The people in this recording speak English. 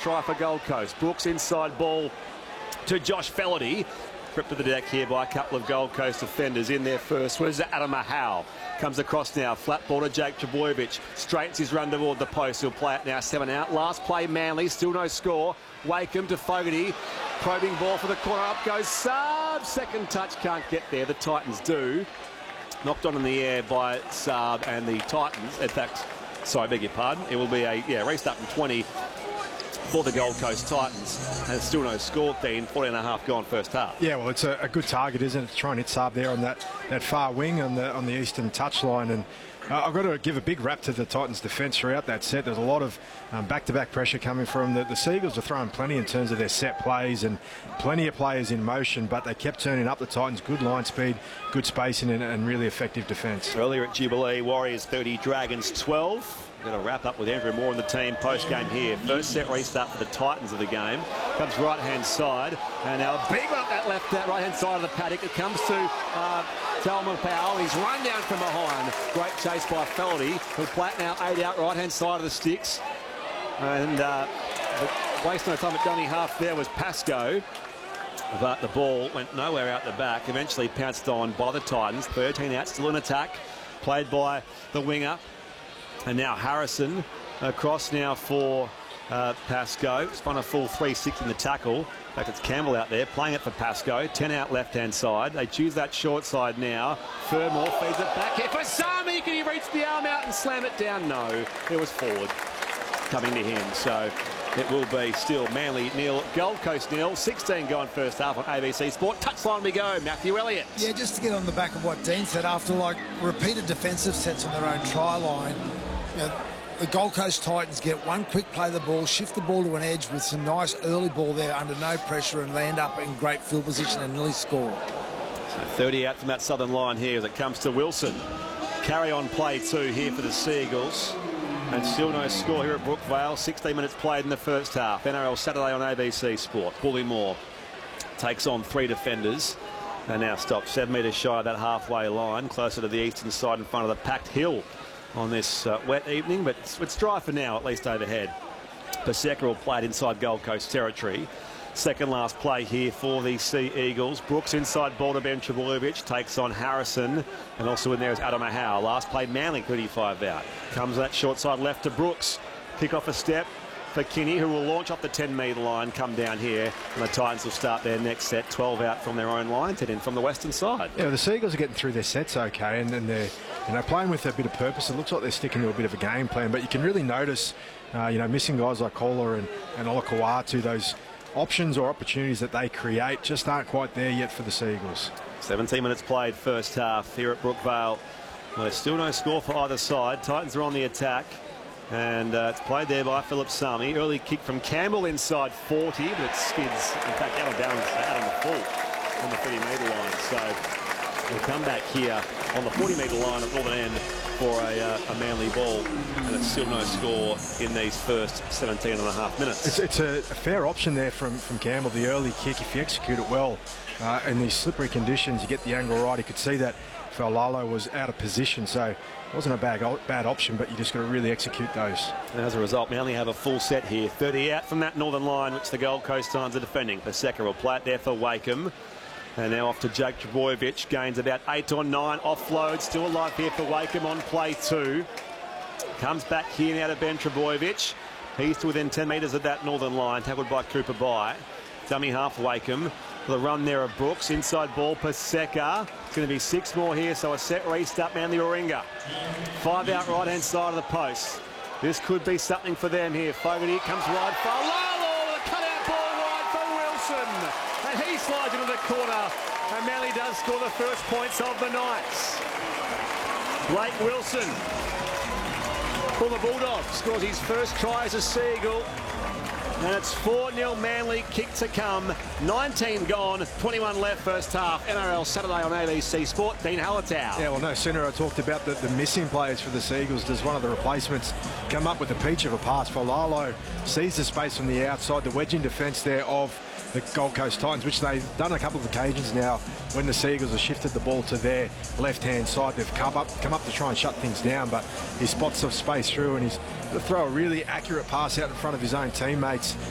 try for Gold Coast. Brooks inside ball to Josh Fellerty. Tripped to the deck here by a couple of Gold Coast defenders in their first. Where's Adam Mahal? Comes across now. Flat ball to Jake Trbojevic. Straightens his run toward the post. He'll play it now. 7 out. Last play, Manly. Still no score. Wakeham to Fogarty. Probing ball for the corner. Up goes Saab. Second touch. Can't get there. The Titans do. Knocked on in the air by Saab and the Titans. In fact, sorry, beg your pardon. It will be a restart from 20 for the Gold Coast Titans, and still no score. 40.5 gone first half. Yeah, well, it's a good target, isn't it, to try and hit Saab there on that far wing on the eastern touchline. And I've got to give a big rap to the Titans' defence throughout that set. There's a lot of back-to-back pressure coming from the Seagulls. Are throwing plenty in terms of their set plays and plenty of players in motion, but they kept turning up the Titans. Good line speed, good spacing, and really effective defence. Earlier at Jubilee, Warriors 30, Dragons 12. Going to wrap up with Andrew Moore and the team post-game here. First set restart for the Titans of the game. Comes right-hand side. And now a big one up that right-hand side of the paddock. It comes to Talman Powell. He's run down from behind. Great chase by Fellerty. He'll play it now 8 out, right-hand side of the sticks. And waste no time at dummy half there was Pascoe. But the ball went nowhere out the back. Eventually pounced on by the Titans. 13 out, still in attack. Played by the winger. And now Harrison across now for Pascoe. Spun a full 3-6 in the tackle. In fact, it's Campbell out there playing it for Pascoe. 10 out left-hand side. They choose that short side now. Fermor feeds it back here for Sami. Can he reach the arm out and slam it down? No, it was forward coming to him. So it will be still Manly nil, Gold Coast nil. 16 gone first half on ABC Sport. Touchline we go. Matthew Elliott. Yeah, just to get on the back of what Dean said, after like repeated defensive sets on their own try line, you know, the Gold Coast Titans get one quick play of the ball, shift the ball to an edge with some nice early ball there under no pressure and land up in great field position and nearly score. So 30 out from that southern line here as it comes to Wilson. Carry on play 2 here for the Seagulls. And still no score here at Brookvale. 16 minutes played in the first half. NRL Saturday on ABC Sport. Bullimore takes on 3 defenders and now stops 7 metres shy of that halfway line, closer to the eastern side in front of the packed hill on this wet evening, but it's dry for now, at least overhead. Paseka will play it inside Gold Coast territory. Second last play here for the Sea Eagles. Brooks inside ball to Ben Trbojevic, takes on Harrison, and also in there is Adam Mahal. Last play Manly, 35 out. Comes that short side left to Brooks. Kick off a step for Kinney, who will launch off the 10-metre line, come down here, and the Titans will start their next set. 12 out from their own line, 10 in from the western side. Yeah, the Seagulls are getting through their sets okay, and they're playing with a bit of purpose. It looks like they're sticking to a bit of a game plan, but you can really notice missing guys like Kohler and Olakau'atu, those options or opportunities that they create just aren't quite there yet for the Seagulls. 17 minutes played first half here at Brookvale. Well, there's still no score for either side. Titans are on the attack. And it's played there by Philip Sami. Early kick from Campbell inside 40, but it skids, in fact, out of bounds out on the full on the 30-metre line. So we'll come back here on the 40-metre line at Northern End for a Manly ball. And it's still no score in these first 17 and a half minutes. It's a fair option there from Campbell, the early kick. If you execute it well in these slippery conditions, you get the angle right. You could see that Faulalo was out of position, so it wasn't a bad option, but you just got to really execute those. And as a result, Manly have a full set here. 30 out from that northern line, which the Gold Coast Titans are defending. Paseka will play it there for Wakeham. And now off to Jake Trbojevic. Gains about 8 or 9. Offload, still alive here for Wakeham on play 2. Comes back here now to Ben Trbojevic. He's to within 10 metres of that northern line, tackled by Cooper Bye. Dummy half Wakeham. The run there of Brooks. Inside ball, Paseka. It's going to be 6 more here, so a set restart, Manly Warringah. 5 out right-hand side of the post. This could be something for them here. Fogarty comes wide for Lalo. The cut-out ball wide for Wilson. And he slides into the corner. And Manly does score the first points of the night. Blake Wilson for the Bulldogs. Scores his first try as a Seagull. And it's 4-0 Manly, kick to come. 19 gone, 21 left first half. NRL Saturday on ABC Sport. Dean Hallertau. Yeah, well, no sooner I talked about the missing players for the Seagulls does one of the replacements come up with a peach of a pass. Faulalo sees the space from the outside, the wedging defence there of the Gold Coast Titans, which they've done a couple of occasions now when the Seagulls have shifted the ball to their left-hand side. They've come up to try and shut things down, but he spots the space through and he's to throw a really accurate pass out in front of his own teammates